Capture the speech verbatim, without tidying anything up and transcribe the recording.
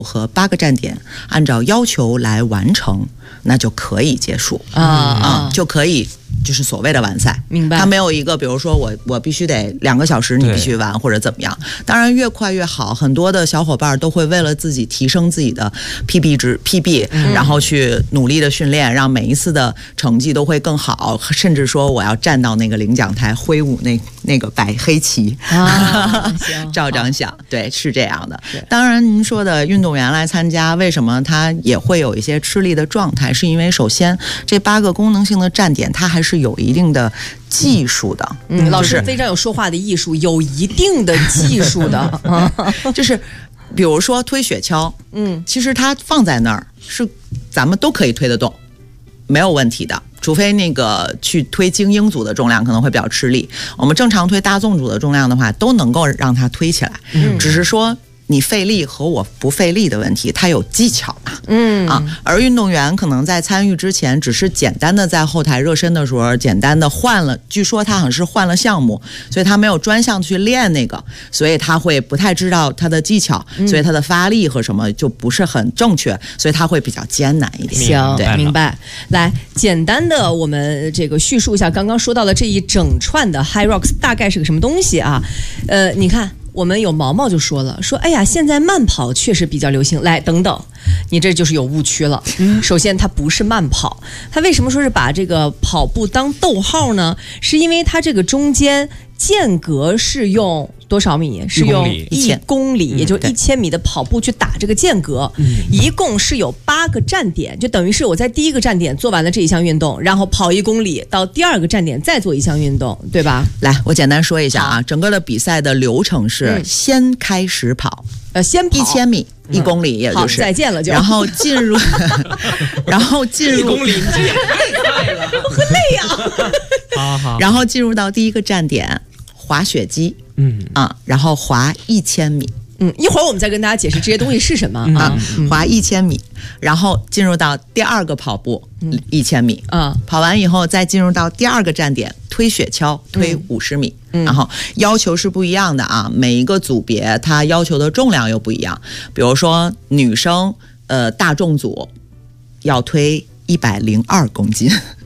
和八个站点按照要求来完成，那就可以结束啊啊、 嗯，就可以就是所谓的完赛。 明白？ 它没有一个，比如说我我必须得两个小时你必须完或者怎么样。当然越快越好，很多的小伙伴都会为了自己提升自己的 P B 值 P B，、嗯、然后去努力的训练，让每一次的成绩都会更好，甚至说我要站到那个领奖台挥舞那那个白黑旗， 啊、 照张相。对，是这样的。当然您说的运动员来参加，为什么他也会有一些吃力的状态，是因为首先这八个功能性的站点它还是有一定的技术的。 嗯，老师非常有说话的艺术，有一定的技术的， 就是比如说推雪橇，嗯，其实它放在那儿是咱们都可以推得动，没有问题的。除非那个去推精英组的重量可能会比较吃力，我们正常推大众组的重量的话，都能够让它推起来，嗯，只是说你费力和我不费力的问题，它有技巧嘛，嗯啊，而运动员可能在参与之前，只是简单的在后台热身的时候，简单的换了，据说他好像是换了项目，所以他没有专项去练那个，所以他会不太知道他的技巧，所以他的发力和什么就不是很正确，所以他会比较艰难一点。 行，对，明白。来，简单的我们这个叙述一下刚刚说到的这一整串的 HYROX 大概是个什么东西啊？呃，你看。我们有毛毛就说了，说哎呀，现在慢跑确实比较流行。来，等等，你这就是有误区了。首先，它不是慢跑，它为什么说是把这个跑步当逗号呢？是因为它这个中间间隔是用多少米？是用一公里，也就一千米的跑步去打这个间隔。嗯、一共是有八个站点，就等于是我在第一个站点做完了这一项运动，然后跑一公里到第二个站点再做一项运动，对吧？ 来，我简单说一下啊，整个的比赛的流程是。是先开始跑， 呃，先跑一千米，一、嗯、公里，也就是再见了就， 然后进入，然后进入一公里，这也太快了， 我很累呀、 啊。好好， 然后进入到第一个站点，滑雪机，嗯啊，然后滑一千米。 嗯，一会儿我们再跟大家解释这些东西是什么啊。 嗯、滑一千米，然后进入到第二个跑步一千米，啊、嗯，跑完以后再进入到第二个站点推雪橇，推五十米，嗯，然后要求是不一样的啊，每一个组别它要求的重量又不一样。比如说女生，呃，大众组要推一百零二公斤。